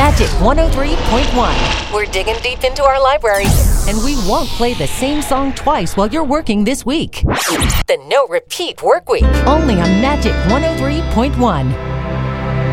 Magic 103.1. We're digging deep into our libraries. And we won't play the same song twice while you're working this week. The no repeat work week. Only on Magic 103.1.